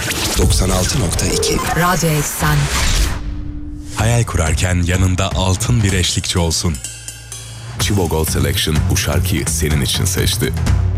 96.2 Radyo Eksen. Hayal kurarken yanında altın bir eşlikçi olsun. Chivo Gold Selection bu şarkıyı senin için seçti.